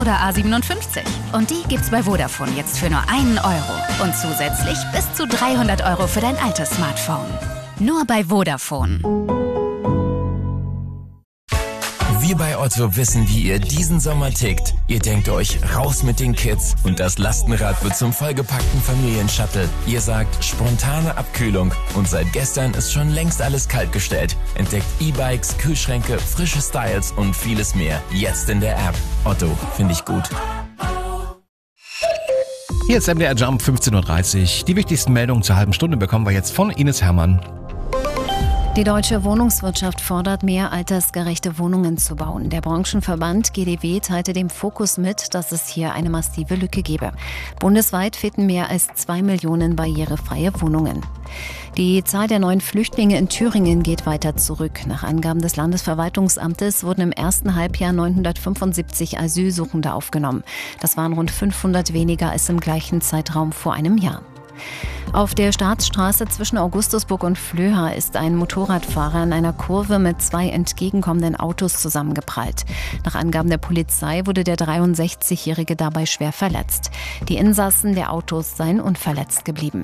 oder A57. Und die gibt's bei Vodafone jetzt für nur 1 Euro. Und zusätzlich bis zu 300 Euro für dein altes Smartphone. Nur bei Vodafone. Wir bei Otto wissen, wie ihr diesen Sommer tickt. Ihr denkt euch, raus mit den Kids und das Lastenrad wird zum vollgepackten Familienshuttle. Ihr sagt, spontane Abkühlung und seit gestern ist schon längst alles kaltgestellt. Entdeckt E-Bikes, Kühlschränke, frische Styles und vieles mehr. Jetzt in der App. Otto, finde ich gut. Hier ist MDR Jump 15.30 Uhr. Die wichtigsten Meldungen zur halben Stunde bekommen wir jetzt von Ines Hermann. Die deutsche Wohnungswirtschaft fordert, mehr altersgerechte Wohnungen zu bauen. Der Branchenverband GdW teilte dem Fokus mit, dass es hier eine massive Lücke gebe. Bundesweit fehlten mehr als 2 Millionen barrierefreie Wohnungen. Die Zahl der neuen Flüchtlinge in Thüringen geht weiter zurück. Nach Angaben des Landesverwaltungsamtes wurden im ersten Halbjahr 975 Asylsuchende aufgenommen. Das waren rund 500 weniger als im gleichen Zeitraum vor einem Jahr. Auf der Staatsstraße zwischen Augustusburg und Flöha ist ein Motorradfahrer in einer Kurve mit 2 entgegenkommenden Autos zusammengeprallt. Nach Angaben der Polizei wurde der 63-Jährige dabei schwer verletzt. Die Insassen der Autos seien unverletzt geblieben.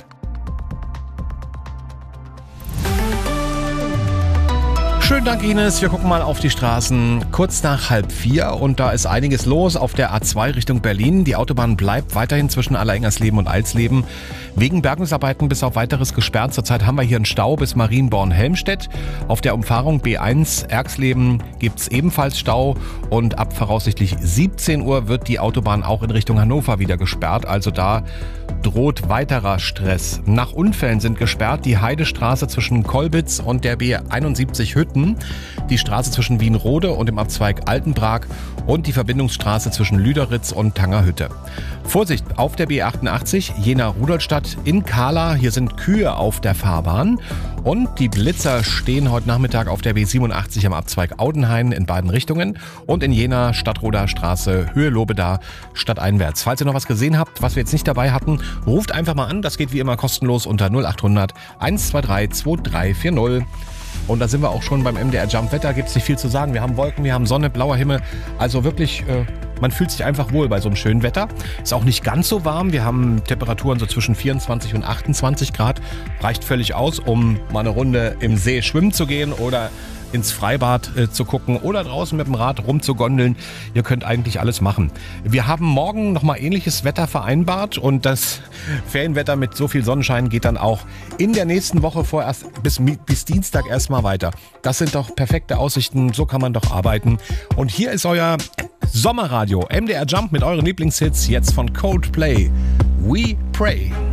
Schönen Dank, Ines. Wir gucken mal auf die Straßen kurz nach 3:30 und da ist einiges los auf der A2 Richtung Berlin. Die Autobahn bleibt weiterhin zwischen Allerengersleben und Alsleben wegen Bergungsarbeiten bis auf Weiteres gesperrt. Zurzeit haben wir hier einen Stau bis Marienborn-Helmstedt. Auf der Umfahrung B1 Erxleben gibt es ebenfalls Stau und ab voraussichtlich 17 Uhr wird die Autobahn auch in Richtung Hannover wieder gesperrt. Also da droht weiterer Stress. Nach Unfällen sind gesperrt die Heidestraße zwischen Kolbitz und der B71 Hütten, die Straße zwischen Wienrode und dem Abzweig Altenbrag und die Verbindungsstraße zwischen Lüderitz und Tangerhütte. Vorsicht auf der B88 Jena-Rudolstadt in Kahla. Hier sind Kühe auf der Fahrbahn. Und die Blitzer stehen heute Nachmittag auf der B87 am Abzweig Audenhain in beiden Richtungen und in Jena Stadtroder Straße Höhe Lobeda stadteinwärts. Falls ihr noch was gesehen habt, was wir jetzt nicht dabei hatten, ruft einfach mal an. Das geht wie immer kostenlos unter 0800 123 2340. Und da sind wir auch schon beim MDR Jump Wetter. Gibt es nicht viel zu sagen. Wir haben Wolken, wir haben Sonne, blauer Himmel. Also wirklich, man fühlt sich einfach wohl bei so einem schönen Wetter. Ist auch nicht ganz so warm. Wir haben Temperaturen so zwischen 24 und 28 Grad. Reicht völlig aus, um mal eine Runde im See schwimmen zu gehen oder ins Freibad zu gucken oder draußen mit dem Rad rumzugondeln. Ihr könnt eigentlich alles machen. Wir haben morgen nochmal ähnliches Wetter vereinbart und das Ferienwetter mit so viel Sonnenschein geht dann auch in der nächsten Woche vorerst bis Dienstag erstmal weiter. Das sind doch perfekte Aussichten, so kann man doch arbeiten. Und hier ist euer Sommerradio MDR Jump mit euren Lieblingshits jetzt von Coldplay. We Pray.